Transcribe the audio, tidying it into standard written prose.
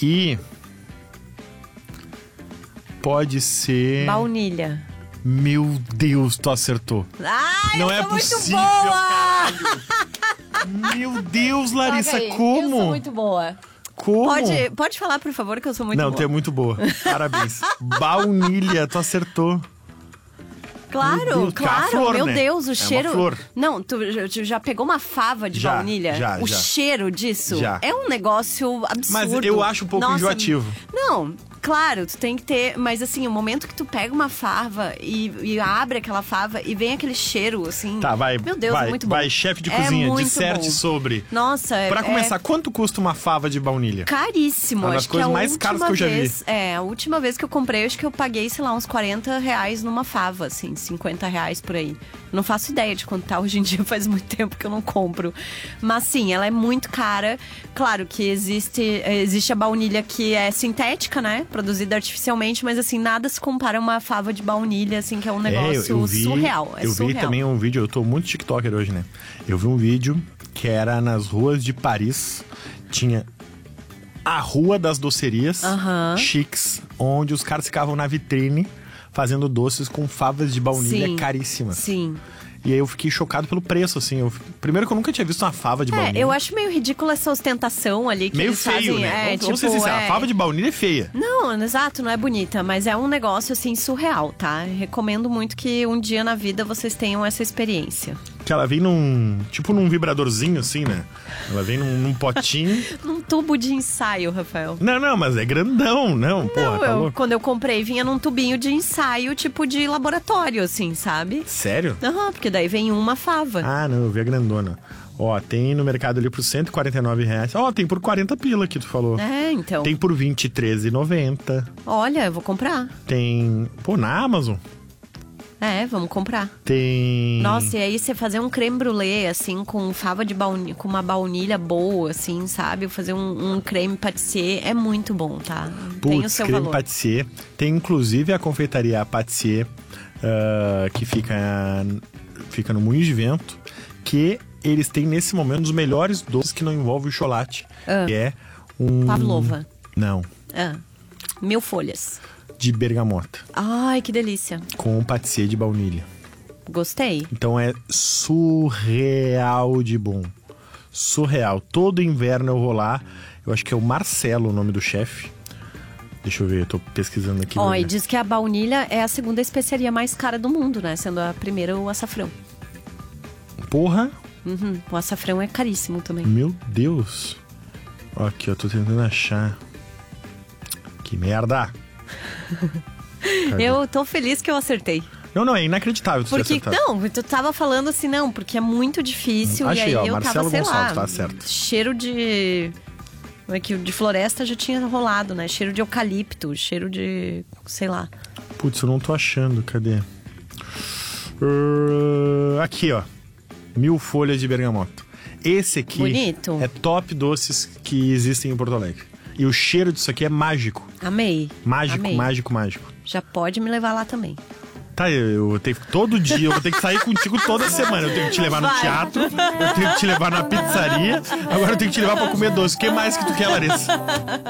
E pode ser... Baunilha. Meu Deus, tu acertou. Ai, Não eu é sou possível, muito boa! caralho. Meu Deus, Larissa, Paga aí. como? Eu sou muito boa. Como? Pode falar, por favor, que eu sou muito boa. Não, tu é muito boa. Parabéns. Baunilha, tu acertou. Claro, Meu Deus, claro. flor, Meu né? Deus, o É cheiro... uma flor. Não, tu já pegou uma fava de baunilha? Já. O cheiro disso Já. é um negócio absurdo. Mas eu acho um pouco enjoativo. Não, claro, tu tem que ter... Mas assim, o momento que tu pega uma fava e abre aquela fava e vem aquele cheiro, assim... Tá, vai. Meu Deus, vai, é muito bom. Vai, chefe de É cozinha, muito disserte bom. sobre. Nossa, Pra começar, quanto custa uma fava de baunilha? caríssimo. Uma das Acho que coisas a mais caras que eu já vi. a última vez que eu comprei, acho que eu paguei, sei lá, uns R$40 numa fava, assim, R$50 por aí. Não faço ideia de quanto tá hoje em dia, faz muito tempo que eu não compro. Mas sim, ela é muito cara. Claro que existe a baunilha que é sintética, né? Produzida artificialmente, mas assim, nada se compara a uma fava de baunilha, assim, que é um negócio eu vi, surreal. Eu vi também um vídeo, eu tô muito TikToker hoje, né? Eu vi um vídeo que era nas ruas de Paris, tinha a Rua das Docerias chiques, onde os caras ficavam na vitrine fazendo doces com favas de baunilha caríssimas. Sim. E aí eu fiquei chocado pelo preço, assim. Primeiro que eu nunca tinha visto uma fava de baunilha. Eu acho meio ridícula essa ostentação ali que meio eles feio, fazem. né? Vamos ser sinceros, a fava de baunilha é feia. Não, exato, não é bonita, mas é um negócio, assim, surreal, tá? Recomendo muito que um dia na vida vocês tenham essa experiência. Que ela vem num vibradorzinho, assim, né? Ela vem num potinho. Num tubo de ensaio, Rafael. Não, mas é grandão, não, porra, tá louco. Quando eu comprei, vinha num tubinho de ensaio, tipo de laboratório, assim, sabe? Sério? Aham, porque daí vem uma fava. Ah, não, eu vi a grandona. Ó, tem no mercado ali por R$149. Ó, tem por 40 pila que tu falou. É, então. Tem por R$23,90. Olha, eu vou comprar. Tem, pô, na Amazon. É, vamos comprar. Tem... Nossa, e aí você fazer um creme brulee, assim, com fava de baunilha, com uma baunilha boa, assim, sabe? Fazer um creme patissier é muito bom, tá? Tem o seu creme valor. patissier. Tem inclusive a confeitaria patissier, que fica no Moinhos de Vento, que eles têm nesse momento um dos melhores doces que não envolve o chocolate. Que é um... Pavlova. Não. 1000 folhas. De bergamota. Ai, que delícia. Com um patissier de baunilha. Gostei. Então é surreal de bom. Surreal. Todo inverno eu vou lá. Eu acho que é o Marcelo o nome do chefe. Deixa eu ver, eu tô pesquisando aqui. Ó, e diz que a baunilha é a segunda especiaria mais cara do mundo, né? Sendo a primeira o açafrão. Porra! O açafrão é caríssimo também. Meu Deus! Ó, aqui, eu tô tentando achar. Que merda! Eu tô feliz que eu acertei. Não, é inacreditável tu ter Porque, acertado. não, tu tava falando assim, não, porque é muito difícil. Achei, e aí eu Marcelo tava, sei Gonçalves, lá, tá certo. cheiro de... Como é que de floresta já tinha rolado, né? Cheiro de eucalipto, cheiro de... sei lá. Putz, eu não tô achando, cadê? Aqui, ó. 1000 folhas de bergamota. Esse aqui Bonito. é top doces que existem em Porto Alegre. E o cheiro disso aqui é mágico. Amei. Mágico, Amei. mágico, mágico. Já pode me levar lá também. Tá, eu tenho todo dia, eu vou ter que sair contigo toda semana. Eu tenho que te levar no teatro, eu tenho que te levar na pizzaria, agora eu tenho que te levar pra comer doce. O que mais que tu quer, Larissa?